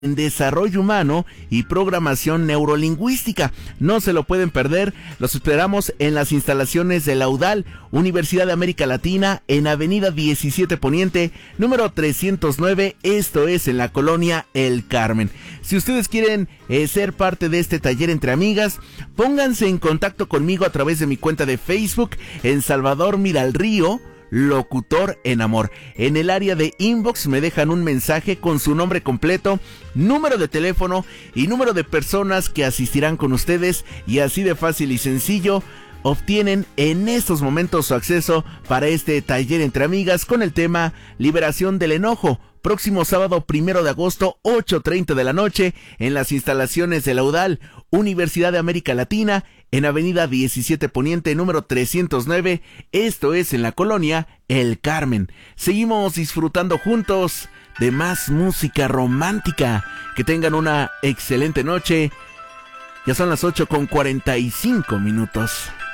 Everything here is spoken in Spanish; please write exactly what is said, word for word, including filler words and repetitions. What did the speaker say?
en desarrollo humano y programación neurolingüística. No se lo pueden perder. Los esperamos en las instalaciones de la U D A L, Universidad de América Latina, en Avenida diecisiete Poniente, número trescientos nueve, esto es en la colonia El Carmen. Si ustedes quieren eh, ser parte de este taller entre amigas, pónganse en contacto conmigo a través de mi cuenta de Facebook en Salvador Miralrío, Locutor en Amor. En el área de inbox me dejan un mensaje con su nombre completo, número de teléfono y número de personas que asistirán con ustedes, y así de fácil y sencillo obtienen en estos momentos su acceso para este taller entre amigas con el tema Liberación del Enojo. Próximo sábado primero de agosto, ocho treinta de la noche, en las instalaciones de la U D A L, Universidad de América Latina, en Avenida diecisiete Poniente, número trescientos nueve, esto es en la colonia El Carmen. Seguimos disfrutando juntos de más música romántica. Que tengan una excelente noche. Ya son las ocho con cuarenta y cinco minutos.